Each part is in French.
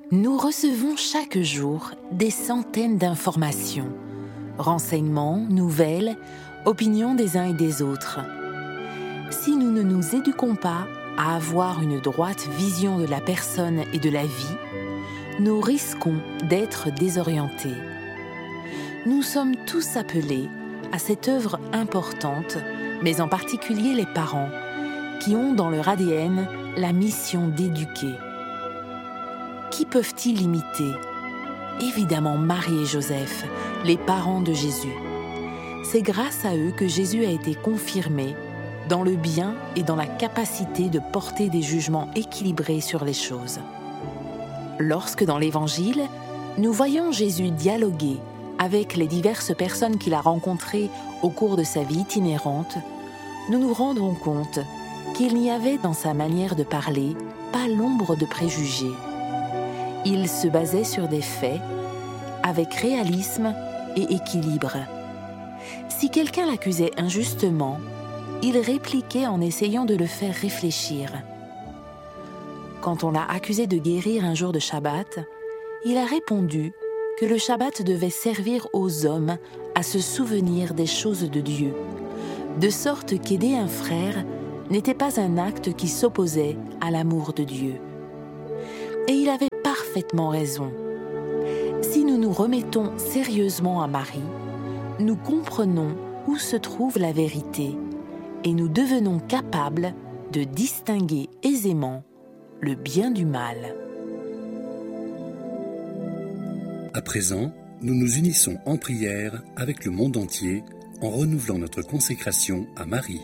Nous recevons chaque jour des centaines d'informations, renseignements, nouvelles, opinions des uns et des autres. Si nous ne nous éduquons pas à avoir une droite vision de la personne et de la vie, nous risquons d'être désorientés. Nous sommes tous appelés à cette œuvre importante, mais en particulier les parents, qui ont dans leur ADN la mission d'éduquer. Qui peuvent-ils imiter ? Évidemment Marie et Joseph, les parents de Jésus. C'est grâce à eux que Jésus a été confirmé dans le bien et dans la capacité de porter des jugements équilibrés sur les choses. Lorsque dans l'Évangile, nous voyons Jésus dialoguer avec les diverses personnes qu'il a rencontrées au cours de sa vie itinérante, nous nous rendons compte qu'il n'y avait dans sa manière de parler pas l'ombre de préjugés. Il se basait sur des faits, avec réalisme et équilibre. Si quelqu'un l'accusait injustement, il répliquait en essayant de le faire réfléchir. Quand on l'a accusé de guérir un jour de Shabbat, il a répondu que le Shabbat devait servir aux hommes à se souvenir des choses de Dieu, de sorte qu'aider un frère n'était pas un acte qui s'opposait à l'amour de Dieu. Et il avait parfaitement raison. Si nous nous remettons sérieusement à Marie, nous comprenons où se trouve la vérité et nous devenons capables de distinguer aisément le bien du mal. À présent, nous nous unissons en prière avec le monde entier en renouvelant notre consécration à Marie.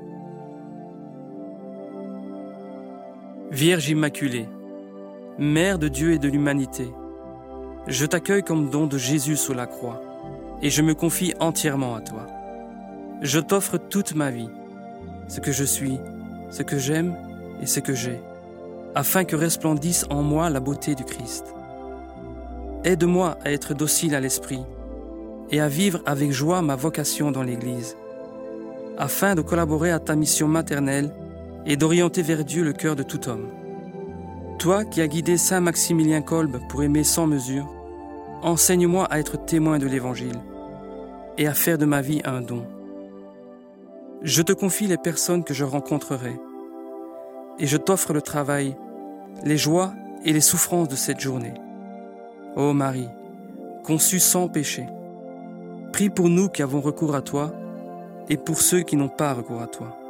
Vierge Immaculée, Mère de Dieu et de l'humanité, je t'accueille comme don de Jésus sous la croix et je me confie entièrement à toi. Je t'offre toute ma vie, ce que je suis, ce que j'aime et ce que j'ai, afin que resplendisse en moi la beauté du Christ. Aide-moi à être docile à l'esprit et à vivre avec joie ma vocation dans l'Église, afin de collaborer à ta mission maternelle et d'orienter vers Dieu le cœur de tout homme. Toi qui as guidé Saint Maximilien Kolbe pour aimer sans mesure, enseigne-moi à être témoin de l'Évangile et à faire de ma vie un don. Je te confie les personnes que je rencontrerai et je t'offre le travail, les joies et les souffrances de cette journée. Ô Marie, conçue sans péché, prie pour nous qui avons recours à toi et pour ceux qui n'ont pas recours à toi.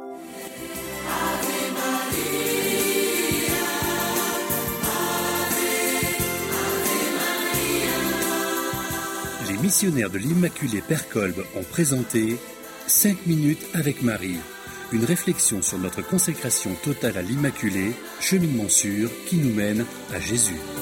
Les missionnaires de l'Immaculée Père Kolbe ont présenté 5 minutes avec Marie, une réflexion sur notre consécration totale à l'Immaculée, cheminement sûr qui nous mène à Jésus.